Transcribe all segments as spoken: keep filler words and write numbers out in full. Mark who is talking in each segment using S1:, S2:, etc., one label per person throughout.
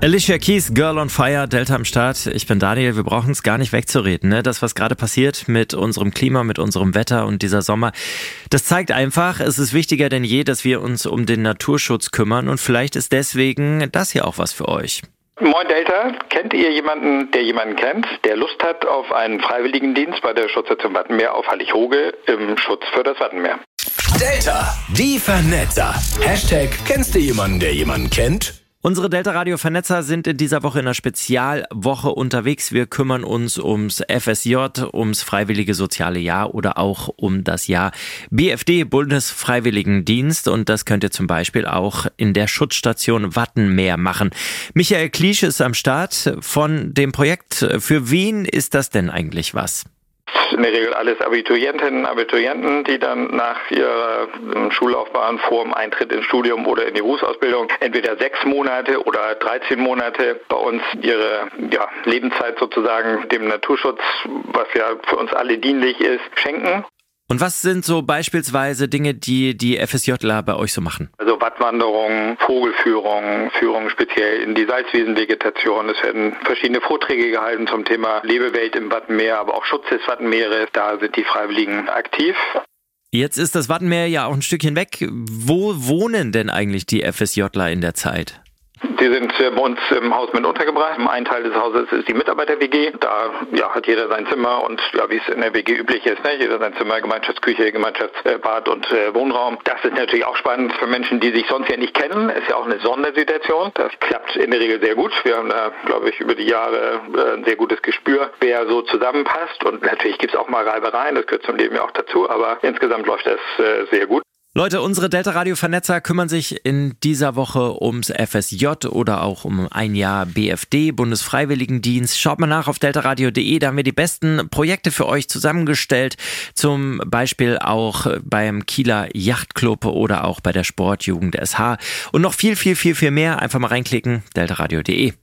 S1: Alicia Keys, Girl on Fire, Delta am Start. Ich bin Daniel, wir brauchen es gar nicht wegzureden. Ne? Das, was gerade passiert mit unserem Klima, mit unserem Wetter und dieser Sommer, das zeigt einfach, es ist wichtiger denn je, dass wir uns um den Naturschutz kümmern. Und vielleicht ist deswegen das hier auch was für euch.
S2: Moin Delta, kennt ihr jemanden, der jemanden kennt, der Lust hat auf einen Freiwilligendienst bei der Schutzstation Wattenmeer auf Hallig-Hoge im Schutz für das Wattenmeer?
S3: Delta, die Vernetzer. Hashtag, kennst du jemanden, der jemanden kennt?
S1: Unsere Delta-Radio-Vernetzer sind in dieser Woche in einer Spezialwoche unterwegs. Wir kümmern uns ums F S J, ums Freiwillige Soziale Jahr oder auch um das Jahr B F D, Bundesfreiwilligendienst. Und das könnt ihr zum Beispiel auch in der Schutzstation Wattenmeer machen. Michael Kliesch ist am Start von dem Projekt. Für wen ist das denn eigentlich was?
S2: In der Regel alles Abiturientinnen, Abiturienten, die dann nach ihrer Schullaufbahn vor dem Eintritt ins Studium oder in die Berufsausbildung entweder sechs Monate oder dreizehn Monate bei uns ihre ja, Lebenszeit sozusagen dem Naturschutz, was ja für uns alle dienlich ist, schenken.
S1: Und was sind so beispielsweise Dinge, die die FSJler bei euch so machen?
S2: Also Wattwanderung, Vogelführung, Führung speziell in die Salzwiesenvegetation. Es werden verschiedene Vorträge gehalten zum Thema Lebewelt im Wattenmeer, aber auch Schutz des Wattenmeeres. Da sind die Freiwilligen aktiv.
S1: Jetzt ist das Wattenmeer ja auch ein Stückchen weg. Wo wohnen denn eigentlich die FSJler in der Zeit?
S2: Die sind bei uns im Haus mit untergebracht. Ein Teil des Hauses ist die Mitarbeiter-W G. Da ja, hat jeder sein Zimmer und ja, wie es in der W G üblich ist, ne? Jeder sein Zimmer, Gemeinschaftsküche, Gemeinschaftsbad und äh, Wohnraum. Das ist natürlich auch spannend für Menschen, die sich sonst ja nicht kennen. Ist ja auch eine Sondersituation. Das klappt in der Regel sehr gut. Wir haben da, glaube ich, über die Jahre äh, ein sehr gutes Gespür, wer so zusammenpasst. Und natürlich gibt es auch mal Reibereien, das gehört zum Leben ja auch dazu. Aber insgesamt läuft das äh, sehr gut.
S1: Leute, unsere Delta-Radio-Vernetzer kümmern sich in dieser Woche ums F S J oder auch um ein Jahr B F D, Bundesfreiwilligendienst. Schaut mal nach auf deltaradio punkt de, da haben wir die besten Projekte für euch zusammengestellt. Zum Beispiel auch beim Kieler Yachtclub oder auch bei der Sportjugend S H. Und noch viel, viel, viel, viel mehr. Einfach mal reinklicken, deltaradio punkt de.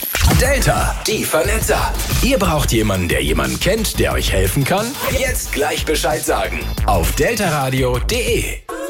S3: Delta, die Vernetzer. Ihr braucht jemanden, der jemanden kennt, der euch helfen kann? Jetzt gleich Bescheid sagen. Auf deltaradio punkt de.